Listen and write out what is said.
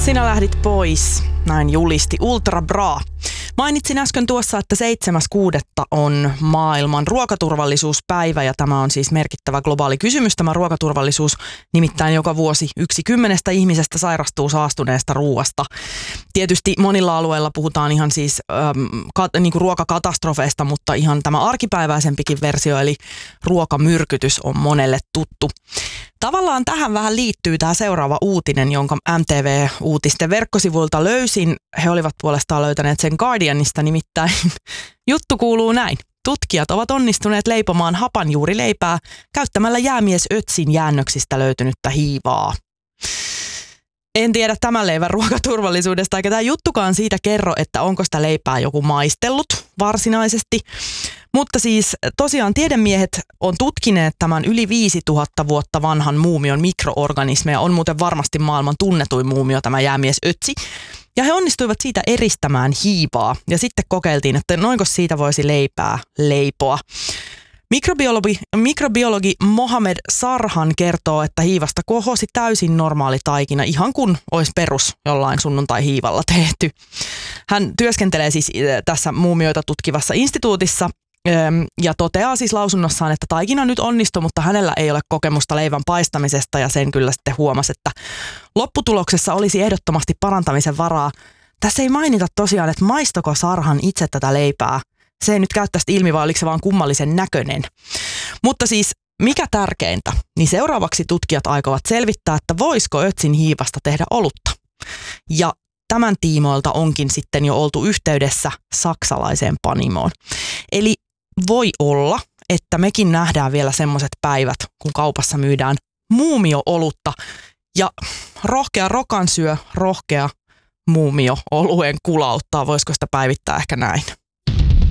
Sinä lähdit pois, näin julisti Ultra Bra. Mainitsin äsken tuossa, että 7.6. on maailman ruokaturvallisuuspäivä ja tämä on siis merkittävä globaali kysymys, tämä ruokaturvallisuus. Nimittäin joka vuosi 1/10 ihmisestä sairastuu saastuneesta ruoasta. Tietysti monilla alueilla puhutaan ihan siis niin kuin ruokakatastrofeista, mutta ihan tämä arkipäiväisempikin versio eli ruokamyrkytys on monelle tuttu. Tavallaan tähän vähän liittyy tämä seuraava uutinen, jonka MTV-uutisten verkkosivuilta löysin. He olivat puolestaan löytäneet sen Guardianista, nimittäin juttu kuuluu näin. Tutkijat ovat onnistuneet leipomaan hapanjuurileipää käyttämällä jäämies Ötsin jäännöksistä löytynyttä hiivaa. En tiedä tämän leivän ruokaturvallisuudesta, eikä tämä juttukaan siitä kerro, että onko sitä leipää joku maistellut varsinaisesti. Mutta siis tosiaan tiedemiehet on tutkineet tämän yli 5000 vuotta vanhan muumion mikroorganismeja. On muuten varmasti maailman tunnetuin muumio tämä jäämies Ötsi. Ja he onnistuivat siitä eristämään hiivaa. Ja sitten kokeiltiin, että noinko siitä voisi leipää leipoa. Mikrobiologi Mohamed Sarhan kertoo, että hiivasta kohosi täysin normaali taikina, ihan kuin olisi perus jollain sunnuntai-hiivalla tehty. Hän työskentelee siis tässä muumioita tutkivassa instituutissa ja toteaa siis lausunnossaan, että taikina nyt onnistui, mutta hänellä ei ole kokemusta leivän paistamisesta ja sen kyllä sitten huomasi, että lopputuloksessa olisi ehdottomasti parantamisen varaa. Tässä ei mainita tosiaan, että maistoko Sarhan itse tätä leipää. Se ei nyt käy tästä ilmi, vai oliko se vaan kummallisen näköinen. Mutta siis mikä tärkeintä, niin seuraavaksi tutkijat aikovat selvittää, että voisiko Ötsin hiivasta tehdä olutta. Ja tämän tiimoilta onkin sitten jo oltu yhteydessä saksalaiseen panimoon. Eli voi olla, että mekin nähdään vielä semmoiset päivät, kun kaupassa myydään muumio-olutta ja rohkea rokansyö, rohkea muumio-oluen kulauttaa. Voisiko sitä päivittää ehkä näin?